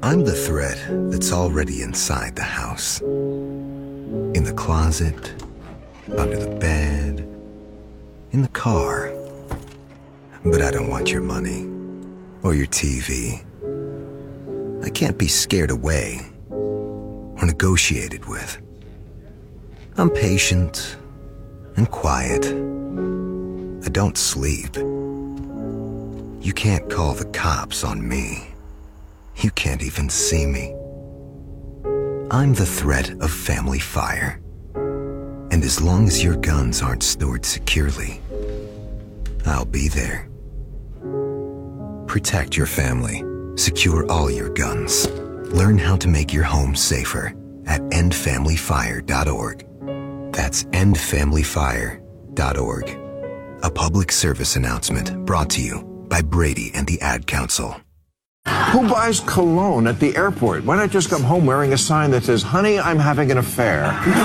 I'm the thread that's already inside the house. In the closet, under the bed, in the car. But I don't want your money or your TV. I can't be scared away or negotiated with. I'm patient and quiet. I don't sleep. You can't call the cops on me. You can't even see me. I'm the threat of family fire. And as long as your guns aren't stored securely, I'll be there. Protect your family. Secure all your guns. Learn how to make your home safer at endfamilyfire.org. That's endfamilyfire.org. A public service announcement brought to you by Brady and the Ad Council. Who buys cologne at the airport? Why not just come home wearing a sign that says, "Honey, I'm having an affair"?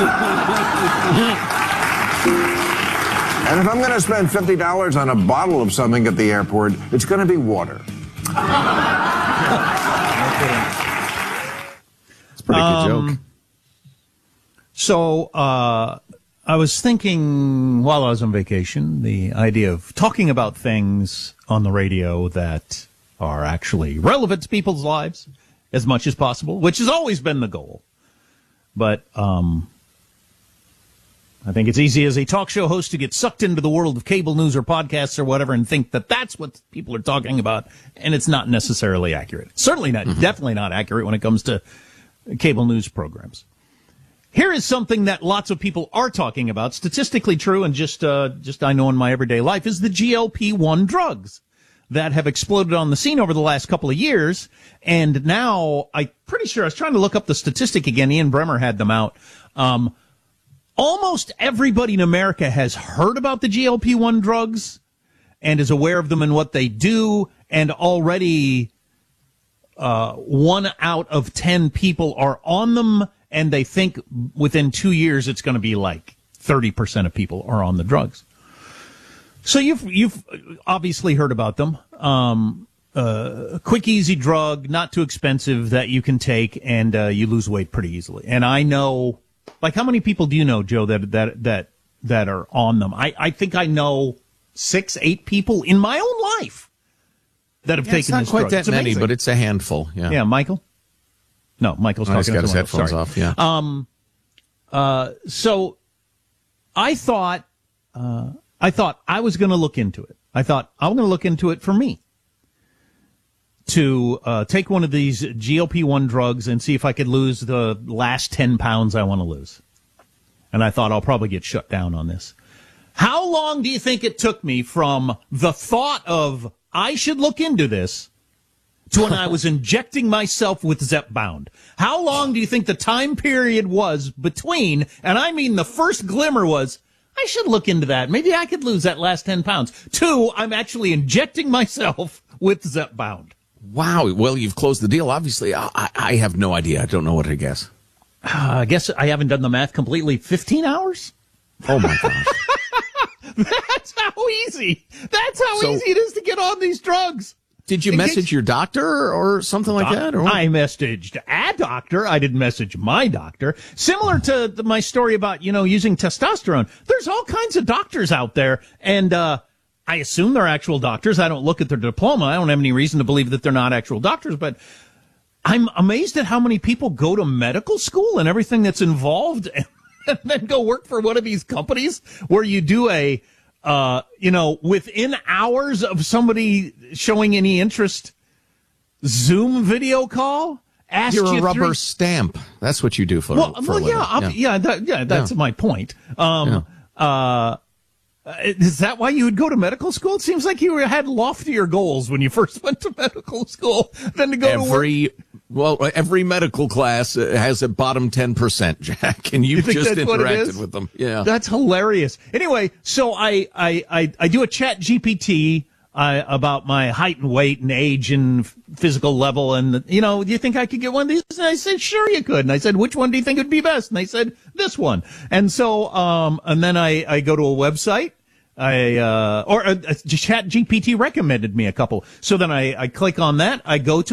And if I'm going to spend $50 on a bottle of something at the airport, it's going to be water. It's a pretty good joke. So, I was thinking while I was on vacation, the idea of talking about things on the radio that are actually relevant to people's lives as much as possible, which has always been the goal. But I think it's easy as a talk show host to get sucked into the world of cable news or podcasts or whatever and think that that's what people are talking about, and it's not necessarily accurate. Certainly not, definitely not accurate when it comes to cable news programs. Here is something that lots of people are talking about, statistically true, and just I know in my everyday life, is the GLP-1 drugs that have exploded on the scene over the last couple of years. And now, I'm pretty sure, I was trying to look up the statistic again, Ian Bremmer had them out. Almost everybody in America has heard about the GLP-1 drugs and is aware of them and what they do, and already 1 out of 10 people are on them, and they think within 2 years it's going to be like 30% of people are on the drugs. So you've obviously heard about them. Quick, easy drug, not too expensive, that you can take and you lose weight pretty easily. And I know, like, how many people do you know, Joe, that are on them? I think I know 6, 8 people in my own life that have taken this drug. It's not quite that many, amazing. but it's a handful. Yeah. Yeah, Michael? No, Michael's talking. He's got his headphones Sorry. off. Yeah. So I thought I was going to look into it. I thought I'm going to look into it for me to take one of these GLP-1 drugs and see if I could lose the last 10 pounds I want to lose. And I thought I'll probably get shut down on this. How long do you think it took me from the thought of I should look into this to when I was injecting myself with Zepbound? How long do you think the time period was between, and I mean the first glimmer was, I should look into that. Maybe I could lose that last 10 pounds. 2, I'm actually injecting myself with Zepbound. Wow. Well, you've closed the deal. Obviously, I have no idea. I don't know what to guess. I guess I haven't done the math completely. 15 hours? Oh, my gosh. That's how easy. That's how easy it is to get on these drugs. Did you message your doctor or something like that? Or? I messaged a doctor. I didn't message my doctor. Similar to my story about, using testosterone. There's all kinds of doctors out there, and I assume they're actual doctors. I don't look at their diploma. I don't have any reason to believe that they're not actual doctors, but I'm amazed at how many people go to medical school and everything that's involved and then go work for one of these companies where you do a within hours of somebody showing any interest, Zoom video call. You're a rubber stamp. That's what you do for a living. That's my point. Is that why you would go to medical school? It seems like you had loftier goals when you first went to medical school than to go to work. Well, every medical class has a bottom 10%, Jack, and you've just interacted with them. Yeah, that's hilarious. Anyway, so I do a chat GPT about my height and weight and age and physical level, and do you think I could get one of these? And I said, sure you could. And I said, which one do you think would be best? And they said, this one. And so and then I go to a website. Chat GPT recommended me a couple. So then I click on that. I go to